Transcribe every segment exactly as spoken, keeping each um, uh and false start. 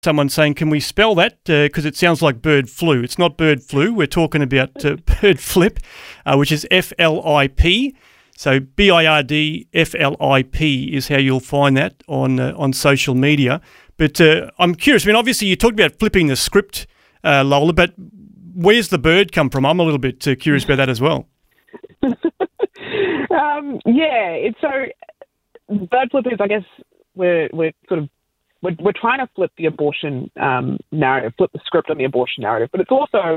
Someone saying, can we spell that? Because uh, it sounds like bird flu. It's not bird flu. We're talking about uh, bird flip, uh, which is F L I P. So B I R D F L I P is how you'll find that on uh, on social media. But uh, I'm curious. I mean, obviously you talked about flipping the script, uh, Lola, but where's the bird come from? I'm a little bit uh, curious about that as well. um, yeah, it's so bird flip is, I guess, we're we're sort of we're, we're trying to flip the abortion um, narrative, flip the script on the abortion narrative, but it's also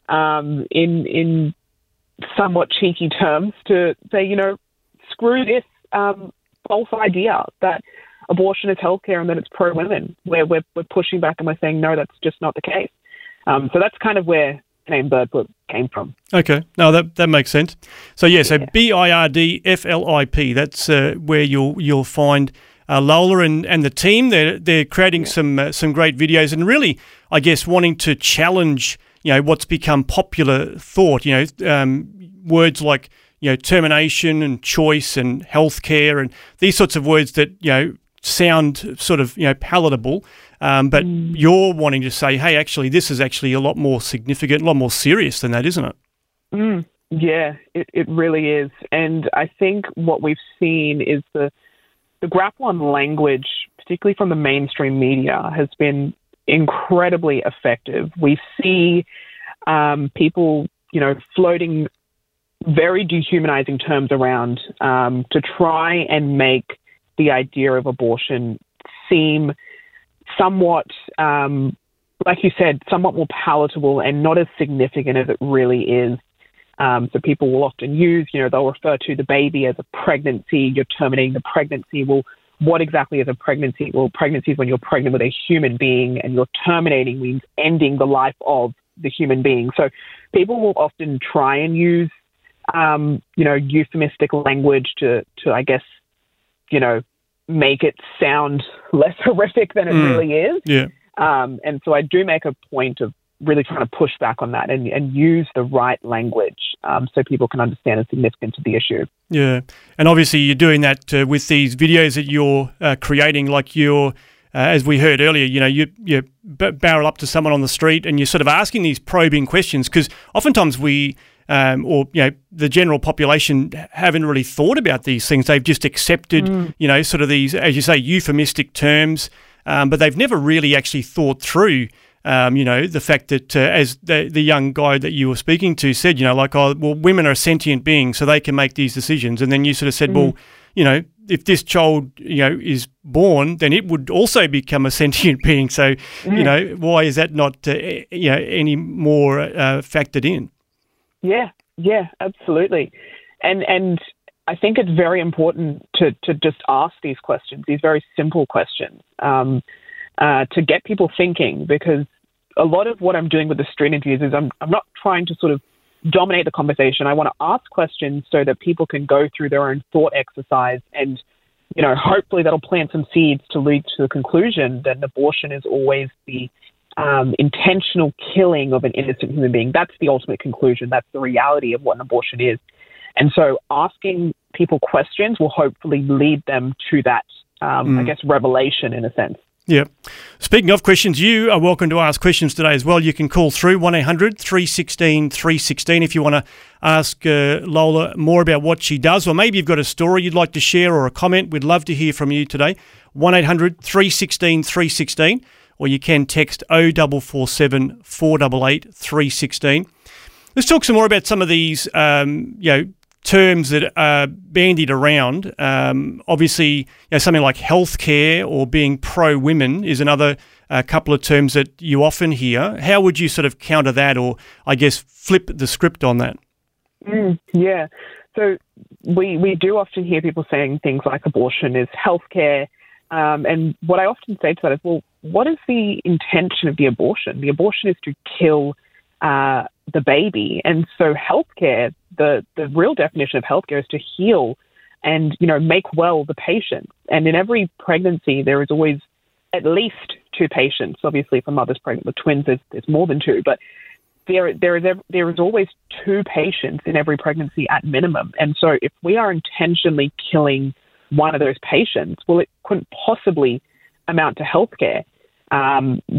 um, in in somewhat cheeky terms to say, you know, screw this um, false idea that abortion is healthcare and that it's pro-women, where we're, we're pushing back and we're saying, no, that's just not the case. Um, so that's kind of where the name bird flip came from. Okay. No, that that makes sense. So, yeah, so yeah. B I R D F L I P, that's uh, where you'll you'll find uh, Lola and, and the team. They're, they're creating yeah. some uh, some great videos and really, I guess, wanting to challenge you know, what's become popular thought, you know, um, words like, you know, termination and choice and healthcare and these sorts of words that, you know, sound sort of, you know, palatable. Um, but mm. you're wanting to say, hey, actually, this is actually a lot more significant, a lot more serious than that, isn't it? Mm. Yeah, it, it really is. And I think what we've seen is the, the grapple on language, particularly from the mainstream media, has been incredibly effective. We see um, people, you know, floating very dehumanizing terms around um, to try and make the idea of abortion seem somewhat, um, like you said, somewhat more palatable and not as significant as it really is. Um, so people will often use, you know, they'll refer to the baby as a pregnancy. You're terminating the pregnancy. Well, what exactly is a pregnancy? Well, pregnancy is when you're pregnant with a human being, and you're terminating means ending the life of the human being. So people will often try and use, um, you know, euphemistic language to, to, I guess, you know, make it sound less horrific than it mm. really is. Yeah. Um, and so I do make a point of really trying to push back on that and, and use the right language um, so people can understand the significance of the issue. Yeah, and obviously you're doing that uh, with these videos that you're uh, creating, like you're, uh, as we heard earlier, you know, you you barrel up to someone on the street and you're sort of asking these probing questions because oftentimes we, um, or, you know, the general population haven't really thought about these things. They've just accepted, mm. you know, sort of these, as you say, euphemistic terms, um, but they've never really actually thought through Um, you know, the fact that, uh, as the the young guy that you were speaking to said, you know, like, oh, well, women are sentient beings, so they can make these decisions. And then you sort of said, mm. well, you know, if this child, you know, is born, then it would also become a sentient being. So, mm. you know, why is that not, uh, you know, any more uh, factored in? Yeah, yeah, absolutely. And and I think it's very important to to just ask these questions, these very simple questions. Um, Uh, to get people thinking, because a lot of what I'm doing with the street interviews is I'm, I'm not trying to sort of dominate the conversation. I want to ask questions so that people can go through their own thought exercise and, you know, hopefully that'll plant some seeds to lead to the conclusion that abortion is always the um, intentional killing of an innocent human being. That's the ultimate conclusion. That's the reality of what an abortion is. And so asking people questions will hopefully lead them to that, um, mm. I guess, revelation in a sense. Yeah. Speaking of questions, you are welcome to ask questions today as well. You can call through one eight hundred three one six three one six if you want to ask uh, Lola more about what she does, or maybe you've got a story you'd like to share or a comment. We'd love to hear from you today. one eight hundred three one six three one six, or you can text oh four four seven, four eight eight, three one six. Let's talk some more about some of these, um, you know, terms that are bandied around. Um, obviously, you know, something like healthcare or being pro-women is another uh, couple of terms that you often hear. How would you sort of counter that, or I guess flip the script on that? Mm, yeah. So we we do often hear people saying things like abortion is healthcare. Um, and what I often say to that is, well, what is the intention of the abortion? The abortion is to kill uh, the baby. And so healthcare, the, the real definition of healthcare is to heal and, you know, make well the patient. And in every pregnancy, there is always at least two patients. Obviously, if a mother's pregnant with twins, there's, there's more than two. But there, there is there is always two patients in every pregnancy at minimum. And so if we are intentionally killing one of those patients, well, it couldn't possibly amount to healthcare. Um,